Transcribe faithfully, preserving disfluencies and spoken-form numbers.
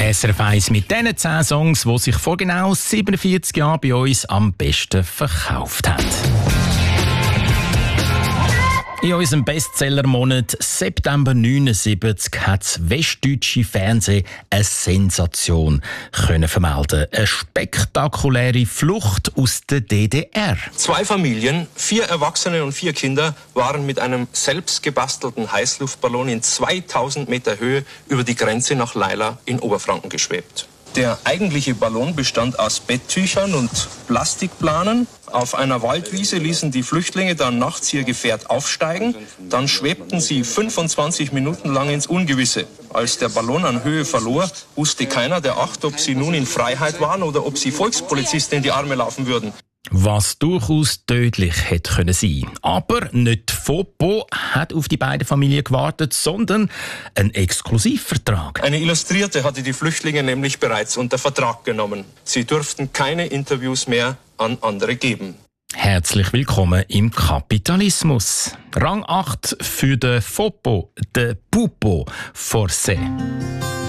S R F eins mit diesen zehn Songs, die sich vor genau siebenundvierzig Jahren bei uns am besten verkauft haben. In unserem Bestsellermonat September neunundsiebzig hat das westdeutsche Fernsehen eine Sensation können vermelden. Eine spektakuläre Flucht aus der D D R. Zwei Familien, vier Erwachsene und vier Kinder, waren mit einem selbst gebastelten Heißluftballon in zweitausend Meter Höhe über die Grenze nach Leila in Oberfranken geschwebt. Der eigentliche Ballon bestand aus Betttüchern und Plastikplanen. Auf einer Waldwiese ließen die Flüchtlinge dann nachts ihr Gefährt aufsteigen. Dann schwebten sie fünfundzwanzig Minuten lang ins Ungewisse. Als der Ballon an Höhe verlor, wusste keiner der acht, ob sie nun in Freiheit waren oder ob sie Volkspolizisten in die Arme laufen würden. Was durchaus tödlich hätte können sein. Aber nicht Fopo hat auf die beiden Familien gewartet, sondern ein Exklusivvertrag. Eine Illustrierte hatte die Flüchtlinge nämlich bereits unter Vertrag genommen. Sie durften keine Interviews mehr an andere geben. Herzlich willkommen im Kapitalismus. Rang acht für den Fopo, den Pupo Forcé.